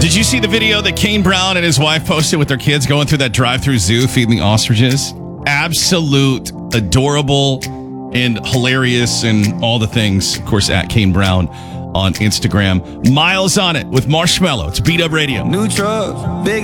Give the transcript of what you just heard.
Did you see the video that Kane Brown and his wife posted with their kids going through that drive-through zoo feeding the ostriches? Absolute, adorable, and hilarious, and all the things. Of course, at Kane Brown on Instagram. Miles on it with Marshmallow. It's Beat Up Radio. New truck, big